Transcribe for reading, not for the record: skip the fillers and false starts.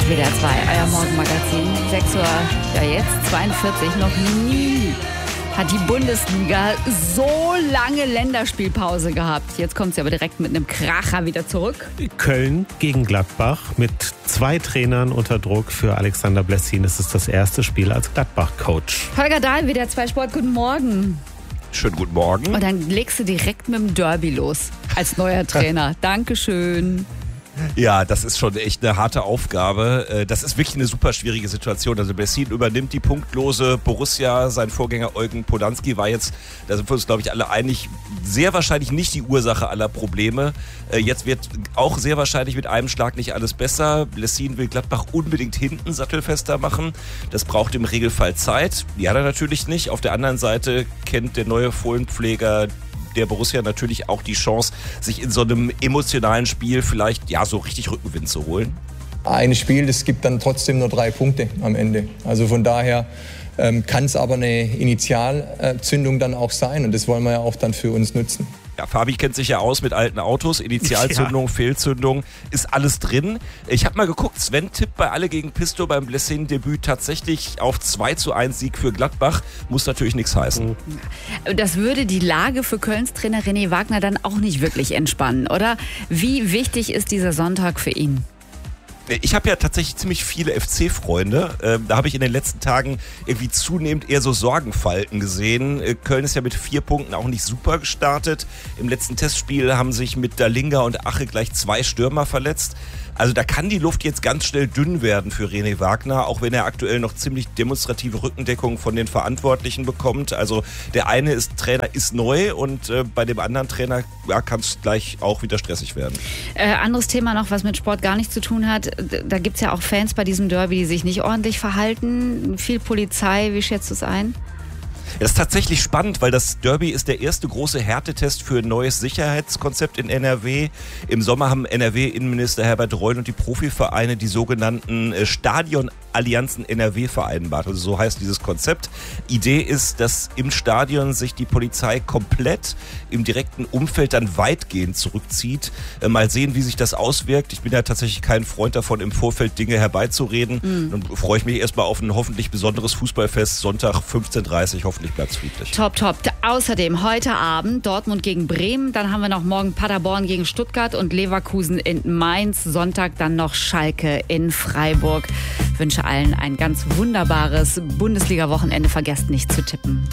WDR 2, euer Morgenmagazin. 6 Uhr, ja jetzt, 42, noch nie hat die Bundesliga so lange Länderspielpause gehabt. Jetzt kommt sie aber direkt mit einem Kracher wieder zurück. Köln gegen Gladbach mit 2 Trainern unter Druck für Alexander Blessin. Es ist das erste Spiel als Gladbach-Coach. Holger Dahl, WDR 2 Sport, guten Morgen. Schönen guten Morgen. Und dann legst du direkt mit dem Derby los als neuer Trainer. Dankeschön. Ja, das ist schon echt eine harte Aufgabe. Das ist wirklich eine super schwierige Situation. Also Blessin übernimmt die punktlose Borussia. Sein Vorgänger Eugen Podanski war jetzt, da sind wir uns glaube ich alle einig, sehr wahrscheinlich nicht die Ursache aller Probleme. Jetzt wird auch sehr wahrscheinlich mit einem Schlag nicht alles besser. Blessin will Gladbach unbedingt hinten sattelfester machen. Das braucht im Regelfall Zeit. Die hat er natürlich nicht. Auf der anderen Seite kennt der neue Fohlenpfleger der Borussia natürlich auch die Chance, sich in so einem emotionalen Spiel vielleicht so richtig Rückenwind zu holen. Ein Spiel, das gibt dann trotzdem nur 3 Punkte am Ende. Also von daher kann es aber eine Initialzündung dann auch sein und das wollen wir ja auch dann für uns nutzen. Ja, Fabi kennt sich ja aus mit alten Autos, Initialzündung, Fehlzündung, ist alles drin. Ich habe mal geguckt, Sven tippt bei Alle gegen Pisto beim Blessin-Debüt tatsächlich auf 2:1 Sieg für Gladbach. Muss natürlich nichts heißen. Das würde die Lage für Kölns Trainer René Wagner dann auch nicht wirklich entspannen, oder? Wie wichtig ist dieser Sonntag für ihn? Ich habe ja tatsächlich ziemlich viele FC-Freunde. Da habe ich in den letzten Tagen irgendwie zunehmend eher so Sorgenfalten gesehen. Köln ist ja mit 4 Punkten auch nicht super gestartet. Im letzten Testspiel haben sich mit Dalinga und Ache gleich 2 Stürmer verletzt. Also da kann die Luft jetzt ganz schnell dünn werden für René Wagner, auch wenn er aktuell noch ziemlich demonstrative Rückendeckung von den Verantwortlichen bekommt. Also der eine Trainer ist neu und bei dem anderen Trainer kann es gleich auch wieder stressig werden. Anderes Thema noch, was mit Sport gar nichts zu tun hat. Da gibt es ja auch Fans bei diesem Derby, die sich nicht ordentlich verhalten. Viel Polizei, wie schätzt du es ein? Das ist tatsächlich spannend, weil das Derby ist der erste große Härtetest für ein neues Sicherheitskonzept in NRW. Im Sommer haben NRW-Innenminister Herbert Reul und die Profivereine die sogenannten Stadionallianzen NRW vereinbart. Also so heißt dieses Konzept. Idee ist, dass im Stadion sich die Polizei komplett im direkten Umfeld dann weitgehend zurückzieht. Mal sehen, wie sich das auswirkt. Ich bin ja tatsächlich kein Freund davon, im Vorfeld Dinge herbeizureden. Dann freue ich mich erstmal auf ein hoffentlich besonderes Fußballfest. Sonntag 15:30 Uhr. Hoffentlich bleibt es friedlich. Top. Außerdem heute Abend Dortmund gegen Bremen. Dann haben wir noch morgen Paderborn gegen Stuttgart und Leverkusen in Mainz. Sonntag dann noch Schalke in Freiburg. Ich wünsche allen ein ganz wunderbares Bundesliga-Wochenende. Vergesst nicht zu tippen.